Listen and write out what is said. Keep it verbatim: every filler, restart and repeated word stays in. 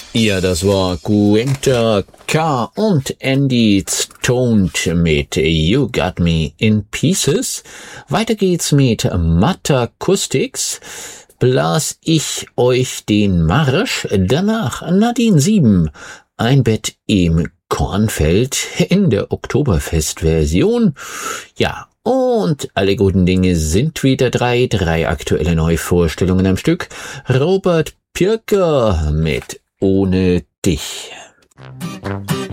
Ja, das war Gwynter K. und Andy Stoned mit You Got Me in Pieces. Weiter geht's mit Matakustics. Blas ich euch den Marsch. Danach Nadine sieben. Ein Bett im Kornfeld in der Oktoberfest-Version. Ja, und alle guten Dinge sind wieder drei. Drei aktuelle Neuvorstellungen am Stück. Robert Pirker mit Ohne dich.